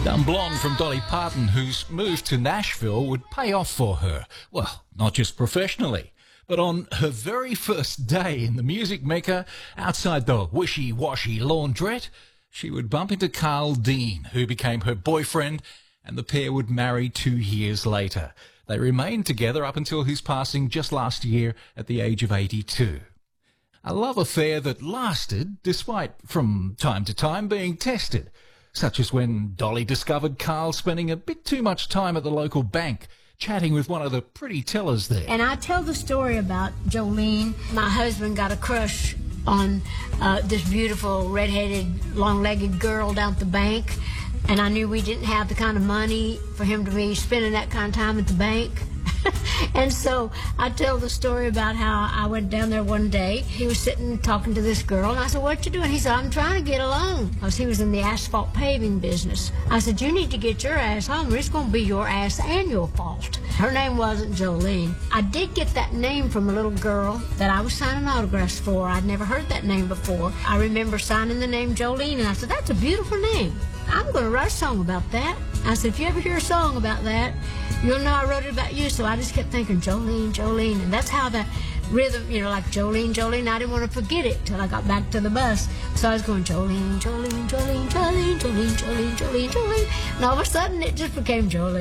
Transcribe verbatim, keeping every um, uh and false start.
Dumb Blonde from Dolly Parton, whose move to Nashville would pay off for her. Well, not just professionally, but on her very first day in the music mecca, outside the wishy-washy laundrette, she would bump into Carl Dean, who became her boyfriend, and the pair would marry two years later. They remained together up until his passing just last year at the age of eighty-two. A love affair that lasted, despite, from time to time, being tested, such as when Dolly discovered Carl spending a bit too much time at the local bank, chatting with one of the pretty tellers there. And I tell the story about Jolene. My husband got a crush on uh, this beautiful, red-headed, long-legged girl down at the bank, and I knew we didn't have the kind of money for him to be spending that kind of time at the bank. And so I tell the story about how I went down there one day. He was sitting talking to this girl, and I said, "What you doing?" He said, "I'm trying to get a loan," because he was in the asphalt paving business. I said, "You need to get your ass home, or it's going to be your ass and your fault." Her name wasn't Jolene. I did get that name from a little girl that I was signing autographs for. I'd never heard that name before. I remember signing the name Jolene, and I said, "That's a beautiful name. I'm going to write a song about that." I said, "If you ever hear a song about that, you'll know I wrote it about you." So I just kept thinking, Jolene, Jolene. And that's how the rhythm, you know, like Jolene, Jolene. I didn't want to forget it till I got back to the bus. So I was going, Jolene, Jolene, Jolene, Jolene, Jolene, Jolene, Jolene, Jolene. And all of a sudden, it just became Jolene.